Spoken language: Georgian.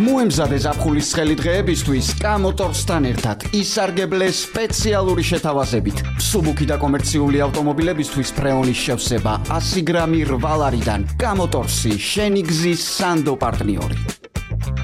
მოემზადე ზაფხულის ცხელი დღეებისთვის კამოტორსთან ერთად ისარგებლე სპეციალური შეთავაზებით. სუბუქი და კომერციული ავტომობილებისთვის ფრეონის შევსება 100 გრამი რვალარიდან. კამოტორსი, შენი გზის სანდო პარტნიორი.